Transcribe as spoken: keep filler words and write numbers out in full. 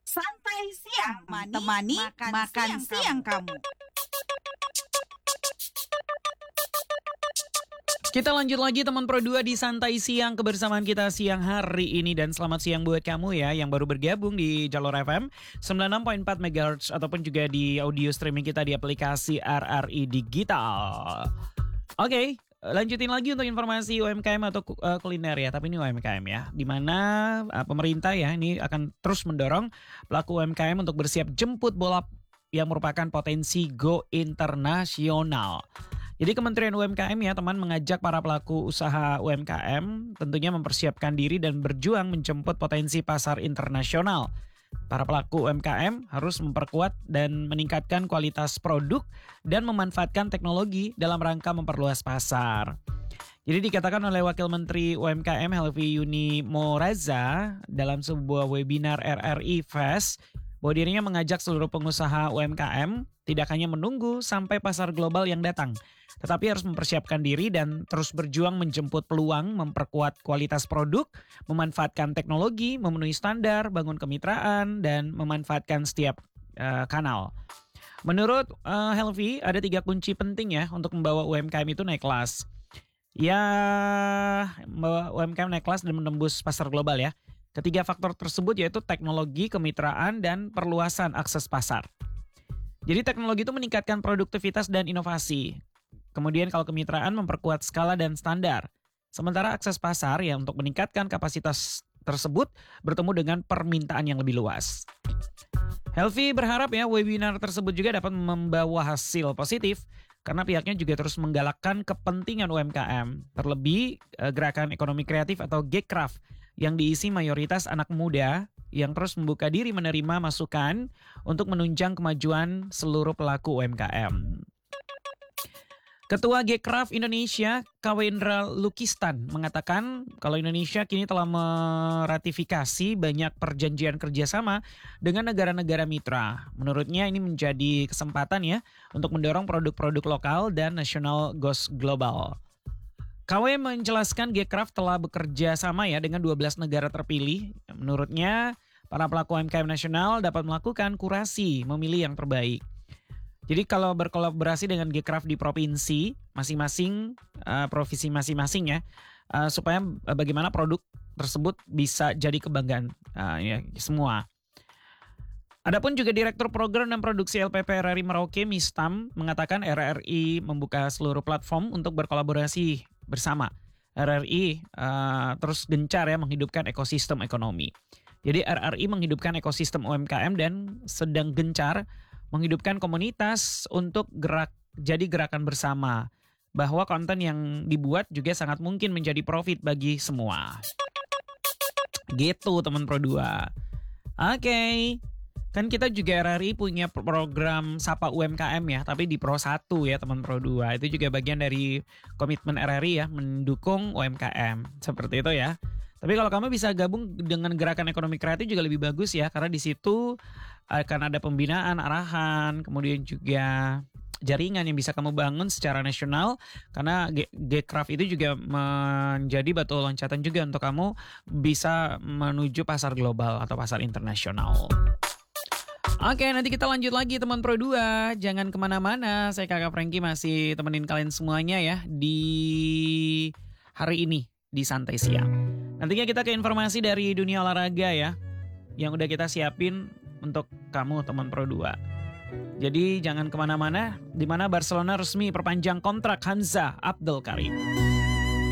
Santai siang, temani, temani makan, makan siang, siang kamu. Kita lanjut lagi teman Pro dua di Santai Siang, kebersamaan kita siang hari ini. Dan selamat siang buat kamu ya yang baru bergabung di jalur F M sembilan puluh enam koma empat megahertz ataupun juga di audio streaming kita di aplikasi R R I Digital. Oke, okay, lanjutin lagi untuk informasi U M K M atau uh, kuliner ya, tapi ini U M K M ya, dimana uh, pemerintah ya ini akan terus mendorong pelaku U M K M untuk bersiap jemput bola yang merupakan potensi go internasional. Jadi Kementerian U M K M ya teman mengajak para pelaku usaha U M K M tentunya mempersiapkan diri dan berjuang menjemput potensi pasar internasional. Para pelaku U M K M harus memperkuat dan meningkatkan kualitas produk dan memanfaatkan teknologi dalam rangka memperluas pasar. Jadi dikatakan oleh Wakil Menteri U M K M Helvi Yuni Moraza dalam sebuah webinar R R I Fest bahwa dirinya mengajak seluruh pengusaha U M K M tidak hanya menunggu sampai pasar global yang datang, tetapi harus mempersiapkan diri dan terus berjuang menjemput peluang, memperkuat kualitas produk, memanfaatkan teknologi, memenuhi standar, bangun kemitraan, dan memanfaatkan setiap uh, kanal. Menurut uh, Helvi, ada tiga kunci penting ya untuk membawa U M K M itu naik kelas. Ya, membawa U M K M naik kelas dan menembus pasar global ya. Ketiga faktor tersebut yaitu teknologi, kemitraan, dan perluasan akses pasar. Jadi teknologi itu meningkatkan produktivitas dan inovasi. Kemudian kalau kemitraan memperkuat skala dan standar. Sementara akses pasar ya untuk meningkatkan kapasitas tersebut bertemu dengan permintaan yang lebih luas. Helvi berharap ya webinar tersebut juga dapat membawa hasil positif karena pihaknya juga terus menggalakkan kepentingan U M K M. Terlebih gerakan ekonomi kreatif atau G-Craft yang diisi mayoritas anak muda yang terus membuka diri menerima masukan untuk menunjang kemajuan seluruh pelaku U M K M. Ketua G-Craft Indonesia, Kawendra Lukistan, mengatakan kalau Indonesia kini telah meratifikasi banyak perjanjian kerjasama dengan negara-negara mitra. Menurutnya ini menjadi kesempatan ya untuk mendorong produk-produk lokal dan nasional goes global. K W menjelaskan G-Craft telah bekerja sama ya dengan dua belas negara terpilih. Menurutnya para pelaku U M K M nasional dapat melakukan kurasi, memilih yang terbaik. Jadi kalau berkolaborasi dengan G-Craft di provinsi masing-masing, uh, provinsi masing-masing ya, uh, supaya bagaimana produk tersebut bisa jadi kebanggaan uh, ya, semua. Adapun juga Direktur Program dan Produksi L P P R R I Merauke Mistam mengatakan R R I membuka seluruh platform untuk berkolaborasi bersama. R R I uh, terus gencar ya menghidupkan ekosistem ekonomi. Jadi R R I menghidupkan ekosistem U M K M dan sedang gencar menghidupkan komunitas untuk gerak jadi gerakan bersama. Bahwa konten yang dibuat juga sangat mungkin menjadi profit bagi semua. Gitu teman Pro dua. Oke. Okay. Kan kita juga R R I punya program Sapa U M K M ya, tapi di Pro satu ya teman Pro dua. Itu juga bagian dari komitmen R R I ya, mendukung U M K M. Seperti itu ya. Tapi kalau kamu bisa gabung dengan gerakan ekonomi kreatif juga lebih bagus ya, karena di situ akan ada pembinaan, arahan, kemudian juga jaringan yang bisa kamu bangun secara nasional, karena G-Craft itu juga menjadi batu loncatan juga untuk kamu bisa menuju pasar global atau pasar internasional. Oke, nanti kita lanjut lagi teman Pro dua. Jangan kemana-mana, saya Kakak Franky masih temenin kalian semuanya ya di hari ini di Santai Siang. Nantinya kita ke informasi dari dunia olahraga ya, yang udah kita siapin untuk kamu teman Pro dua. Jadi jangan kemana-mana, di mana Barcelona resmi perpanjang kontrak Hansa Abdul Karim.